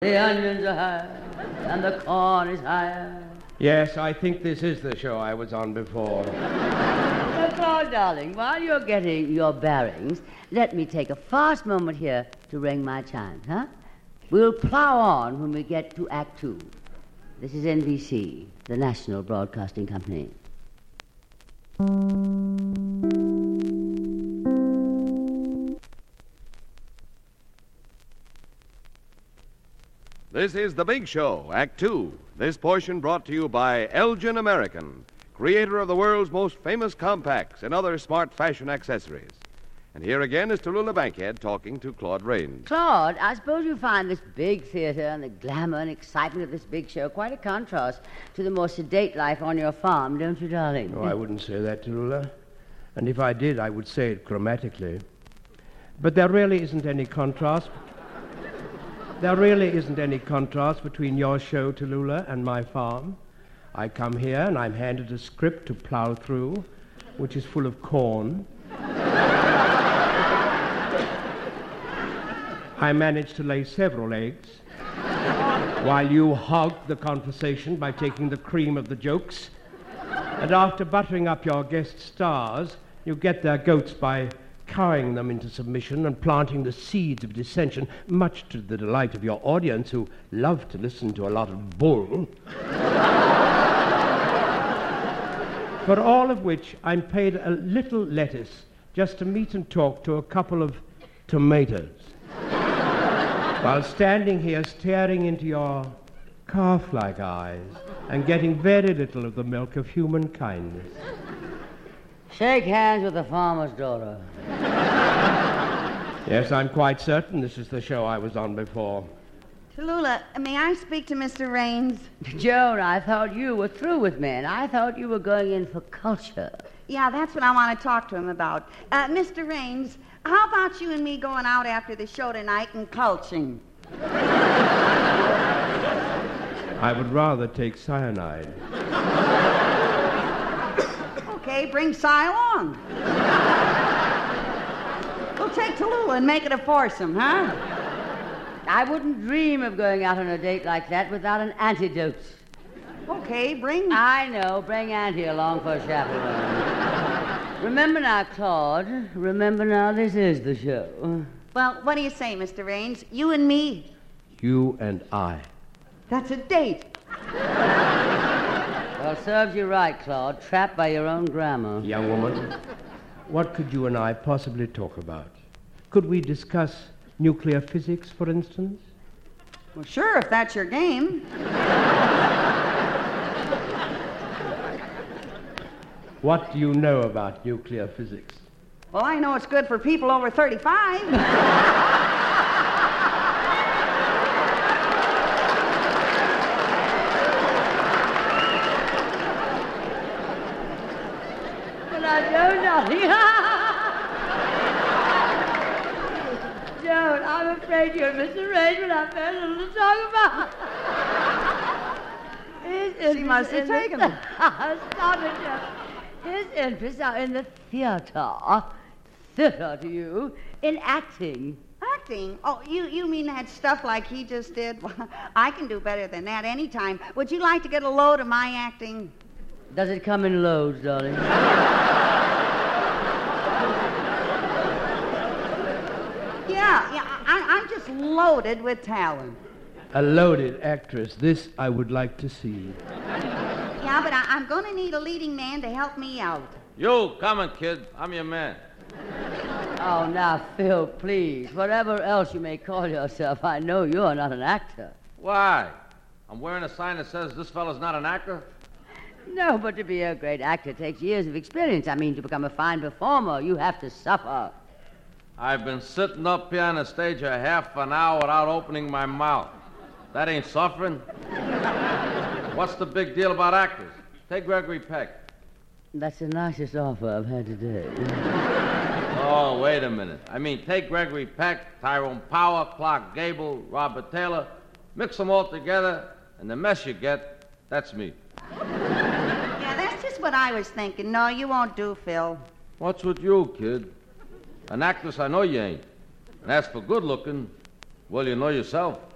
The onions are higher, and the corn is higher. Yes, I think this is the show I was on before. Now, Claude, darling, while you're getting your bearings, let me take a fast moment here to ring my chimes, huh? We'll plow on when we get to Act Two. This is NBC, the National Broadcasting Company. This is The Big Show, Act Two. This portion brought to you by Elgin American, creator of the world's most famous compacts and other smart fashion accessories. And here again is Tallulah Bankhead talking to Claude Rains. Claude, I suppose you find this big theater and the glamour and excitement of this big show quite a contrast to the more sedate life on your farm, don't you, darling? Oh, I wouldn't say that, Tallulah. And if I did, I would say it grammatically. But there really isn't any contrast. There really isn't any contrast between your show, Tallulah, and my farm. I come here and I'm handed a script to plow through, which is full of corn. I managed to lay several eggs, while you hog the conversation by taking the cream of the jokes. And after buttering up your guest stars, you get their goats by cowing them into submission and planting the seeds of dissension, much to the delight of your audience, who love to listen to a lot of bull. For all of which, I'm paid a little lettuce just to meet and talk to a couple of tomatoes, while standing here staring into your calf-like eyes and getting very little of the milk of human kindness. Shake hands with the farmer's daughter. Yes, I'm quite certain this is the show I was on before. Tallulah, may I speak to Mr. Rains? Joan, I thought you were through with men. I thought you were going in for culture. Yeah, that's what I want to talk to him about. Mr. Rains, how about you and me going out after the show tonight and culching? I would rather take cyanide. Okay, bring Cy along. We'll take Tallulah and make it a foursome, huh? I wouldn't dream of going out on a date like that without an antidote. Okay, bring... I know. Bring Auntie along for a chaperone. Remember now, Claude. Remember now, this is the show. Well, what do you say, Mr. Rains? You and me? You and I. That's a date. Well, serves you right, Claude. Trapped by your own grammar. Young woman, what could you and I possibly talk about? Could we discuss nuclear physics, for instance? Well, sure, if that's your game. What do you know about nuclear physics? Well, I know it's good for people over 35. Joan, I'm afraid you're Mr. Rains, but I've very little to talk about. She must have taken them. Stop it, Joan. His interests are in the theater. Theater to you. In acting. Acting? Oh, you mean that stuff like he just did? Well, I can do better than that anytime. Would you like to get a load of my acting? Does it come in loads, darling? Yeah, I'm just loaded with talent. A loaded actress. This I would like to see. Yeah, but I'm going to need a leading man to help me out. You, come on, kid. I'm your man. Oh, now, Phil, please. Whatever else you may call yourself, I know you're not an actor. Why? I'm wearing a sign that says this fella's not an actor? No, but to be a great actor takes years of experience. I mean, to become a fine performer, you have to suffer. I've been sitting up here on the stage a half an hour without opening my mouth. That ain't suffering. What's the big deal about actors? Take Gregory Peck. That's the nicest offer I've had today. Oh, wait a minute. I mean, take Gregory Peck, Tyrone Power, Clark Gable, Robert Taylor, mix them all together, and the mess you get, that's me. Yeah, that's just what I was thinking. No, you won't do, Phil. What's with you, kid? An actress, I know you ain't. And as for good looking, well, you know yourself.